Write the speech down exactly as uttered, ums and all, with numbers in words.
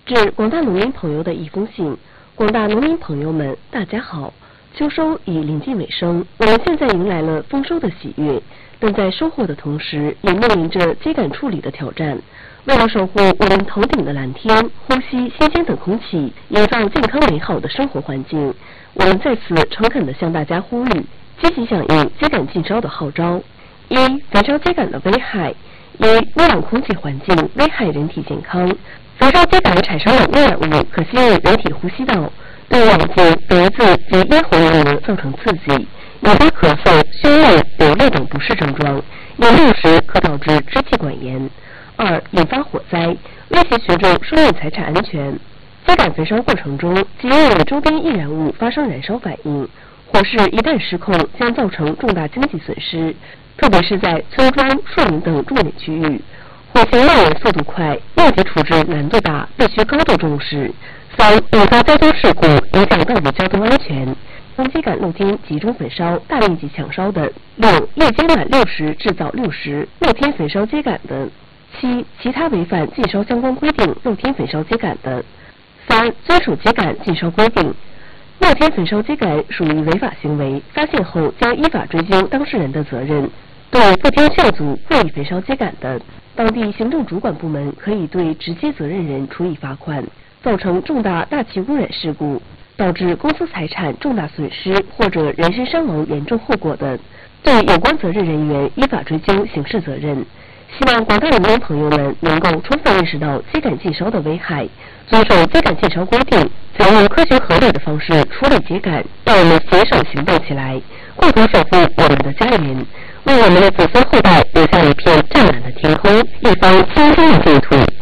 致广大农民朋友的一封信。广大农民朋友们，大家好！秋收已临近尾声，我们现在迎来了丰收的喜悦，但在收获的同时，也面临着秸秆处理的挑战。为了守护我们头顶的蓝天，呼吸新鲜的空气，营造健康美好的生活环境，我们在此诚恳地向大家呼吁，积极响应秸秆禁烧的号召。一、焚烧秸秆的危害。一、污染空气环境，危害人体健康。焚烧秸秆产生的污染物可吸入人体呼吸道，对眼睛、鼻子及咽喉黏膜造成刺激，引发咳嗽、胸闷、流泪等不适症状，饮用时可导致支气管炎。二、引发火灾，威胁群众生命财产安全。秸秆焚烧过程中，极易与周边易燃物发生燃烧反应，火势一旦失控，将造成重大经济损失，特别是在村庄、树林等重点区域。火情蔓延速度快，应急处置难度大，必须高度重视。三、引发交通事故，影响道路交通安全。将秸秆露天集中焚烧、大面积抢烧的。六、夜间满六时制造六时，露天焚烧秸秆的。七、其他违反禁烧相关规定露天焚烧秸秆的。三、遵守秸秆禁烧规定。露天焚烧秸秆属于违法行为，发现后将依法追究当事人的责任。对不听劝阻、故意焚烧秸秆的，当地行政主管部门可以对直接责任人处以罚款。造成重大大气污染事故，导致公司财产重大损失或者人身伤亡严重后果的，对有关责任人员依法追究刑事责任。希望广大农民朋友们能够充分认识到秸秆禁烧的危害，遵守秸秆禁烧规定，采用科学合理的方式处理秸秆，让我们携手行动起来，共同守护我们的家园，为我们的子孙后代留下一片湛蓝的天空，一方清新的净土。